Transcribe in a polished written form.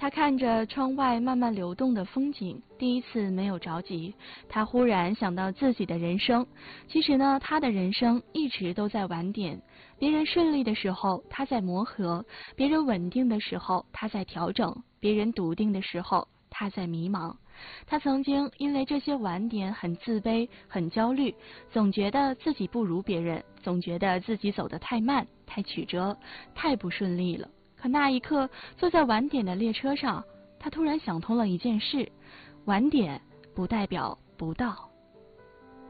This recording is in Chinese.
他看着窗外慢慢流动的风景，第一次没有着急。他忽然想到自己的人生，其实呢，他的人生一直都在晚点。别人顺利的时候，他在磨合；别人稳定的时候，他在调整；别人笃定的时候，他在迷茫。他曾经因为这些晚点很自卑、很焦虑，总觉得自己不如别人，总觉得自己走得太慢、太曲折、太不顺利了。可那一刻，坐在晚点的列车上，他突然想通了一件事：晚点不代表不到。